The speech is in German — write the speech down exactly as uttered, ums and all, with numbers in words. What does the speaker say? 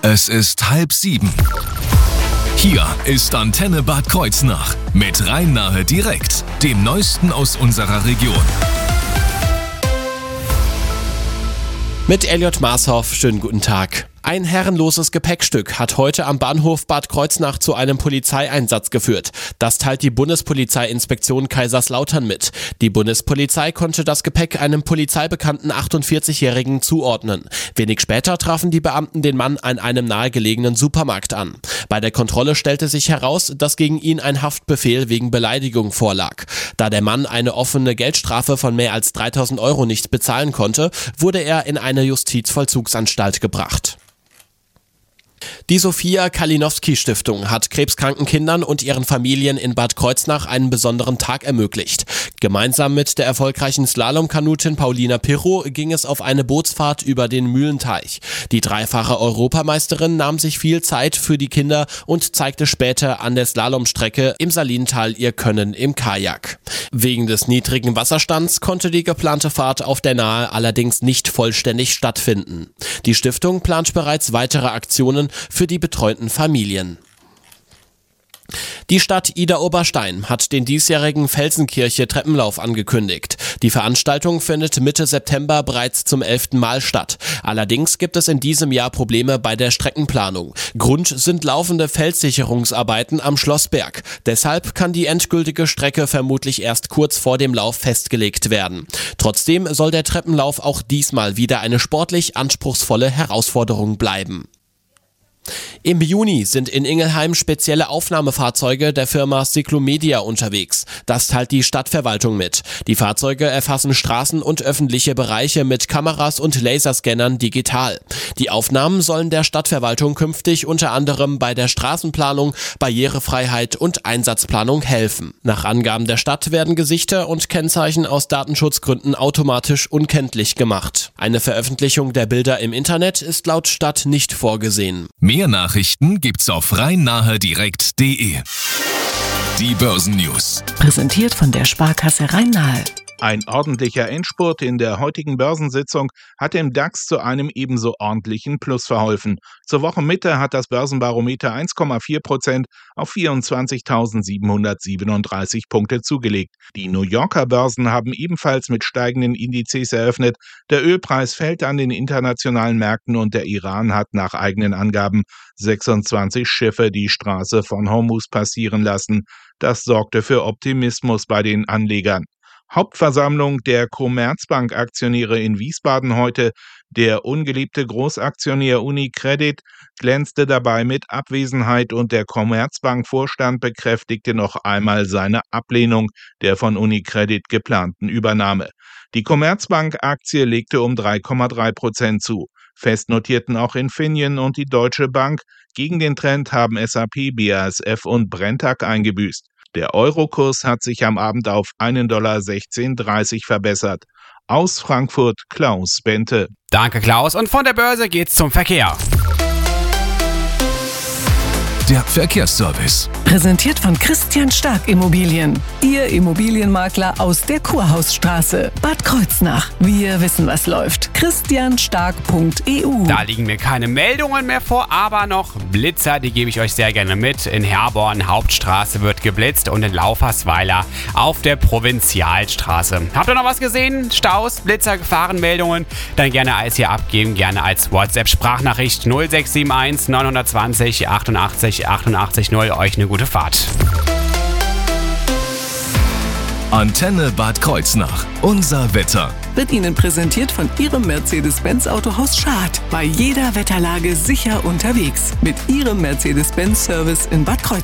Es ist halb sieben. Hier ist Antenne Bad Kreuznach mit Rhein-Nahe direkt, dem Neuesten aus unserer Region. Mit Elliot Marshoff, schönen guten Tag. Ein herrenloses Gepäckstück hat heute am Bahnhof Bad Kreuznach zu einem Polizeieinsatz geführt. Das teilt die Bundespolizeiinspektion Kaiserslautern mit. Die Bundespolizei konnte das Gepäck einem polizeibekannten achtundvierzigjährigen zuordnen. Wenig später trafen die Beamten den Mann an einem nahegelegenen Supermarkt an. Bei der Kontrolle stellte sich heraus, dass gegen ihn ein Haftbefehl wegen Beleidigung vorlag. Da der Mann eine offene Geldstrafe von mehr als dreitausend Euro nicht bezahlen konnte, wurde er in eine Justizvollzugsanstalt gebracht. Die Sophia Kalinowski Stiftung hat krebskranken Kindern und ihren Familien in Bad Kreuznach einen besonderen Tag ermöglicht. Gemeinsam mit der erfolgreichen Slalomkanutin Paulina Pirro ging es auf eine Bootsfahrt über den Mühlenteich. Die dreifache Europameisterin nahm sich viel Zeit für die Kinder und zeigte später an der Slalomstrecke im Salintal ihr Können im Kajak. Wegen des niedrigen Wasserstands konnte die geplante Fahrt auf der Nahe allerdings nicht vollständig stattfinden. Die Stiftung plant bereits weitere Aktionen für die betreuten Familien. Die Stadt Idar-Oberstein hat den diesjährigen Felsenkirche-Treppenlauf angekündigt. Die Veranstaltung findet Mitte September bereits zum elften Mal statt. Allerdings gibt es in diesem Jahr Probleme bei der Streckenplanung. Grund sind laufende Felssicherungsarbeiten am Schlossberg. Deshalb kann die endgültige Strecke vermutlich erst kurz vor dem Lauf festgelegt werden. Trotzdem soll der Treppenlauf auch diesmal wieder eine sportlich anspruchsvolle Herausforderung bleiben. Im Juni sind in Ingelheim spezielle Aufnahmefahrzeuge der Firma Cyclomedia unterwegs. Das teilt die Stadtverwaltung mit. Die Fahrzeuge erfassen Straßen und öffentliche Bereiche mit Kameras und Laserscannern digital. Die Aufnahmen sollen der Stadtverwaltung künftig unter anderem bei der Straßenplanung, Barrierefreiheit und Einsatzplanung helfen. Nach Angaben der Stadt werden Gesichter und Kennzeichen aus Datenschutzgründen automatisch unkenntlich gemacht. Eine Veröffentlichung der Bilder im Internet ist laut Stadt nicht vorgesehen. Mehr Nachrichten gibt's auf rhein-nahe direkt punkt de. Die Börsennews. Präsentiert von der Sparkasse Rhein-Nahe. Ein ordentlicher Endspurt in der heutigen Börsensitzung hat dem DAX zu einem ebenso ordentlichen Plus verholfen. Zur Wochenmitte hat das Börsenbarometer eins Komma vier Prozent auf vierundzwanzigtausendsiebenhundertsiebenunddreißig Punkte zugelegt. Die New Yorker Börsen haben ebenfalls mit steigenden Indizes eröffnet. Der Ölpreis fällt an den internationalen Märkten und der Iran hat nach eigenen Angaben sechsundzwanzig Schiffe die Straße von Hormuz passieren lassen. Das sorgte für Optimismus bei den Anlegern. Hauptversammlung der Commerzbank-Aktionäre in Wiesbaden heute. Der ungeliebte Großaktionär UniCredit glänzte dabei mit Abwesenheit und der Commerzbank-Vorstand bekräftigte noch einmal seine Ablehnung der von UniCredit geplanten Übernahme. Die Commerzbank-Aktie legte um drei Komma drei Prozent zu. Fest notierten auch Infineon und die Deutsche Bank. Gegen den Trend haben S A P, B A S F und Brenntag eingebüßt. Der Eurokurs hat sich am Abend auf einen Dollar sechzehn dreißig verbessert. Aus Frankfurt Klaus Bente. Danke Klaus und von der Börse geht's zum Verkehr. Der Verkehrsservice. Präsentiert von Christian Stark Immobilien. Ihr Immobilienmakler aus der Kurhausstraße. Bad Kreuznach. Wir wissen, was läuft. christian stark punkt e u. Da liegen mir keine Meldungen mehr vor, aber noch Blitzer, die gebe ich euch sehr gerne mit. In Herborn Hauptstraße wird geblitzt und in Laufersweiler auf der Provinzialstraße. Habt ihr noch was gesehen? Staus, Blitzer, Gefahrenmeldungen? Dann gerne alles hier abgeben, gerne als WhatsApp-Sprachnachricht null sechs sieben eins neun zwei null achtundachtzig achtundachtzig null. Euch eine gute Fahrt. Antenne Bad Kreuznach. Unser Wetter. Wird Ihnen präsentiert von Ihrem Mercedes-Benz Autohaus Schad. Bei jeder Wetterlage sicher unterwegs. Mit Ihrem Mercedes-Benz Service in Bad Kreuznach.